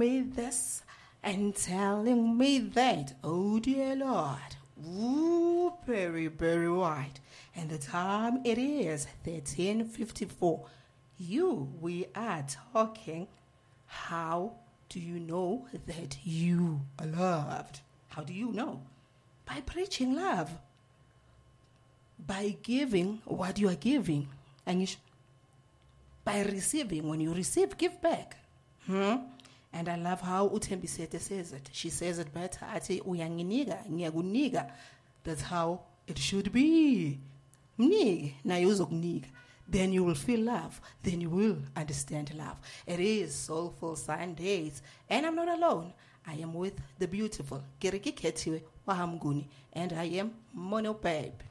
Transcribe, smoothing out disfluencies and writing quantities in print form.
read this and telling me that, oh dear Lord, ooh, very, very wide. And the time it is 13:54. We are talking. How do you know that you are loved? How do you know? By preaching love. By giving what you are giving. And by receiving, when you receive, give back. And I love how Uthembi Sete says it. She says it better. Ati uyanginika, ngiyakunika. That's how it should be. Mnike, na uzokunika. Then you will feel love. Then you will understand love. It is Soulful Sundays. And I'm not alone. I am with the beautiful Kiriki Ketiwe Wahamguni. And I am Mono Babe.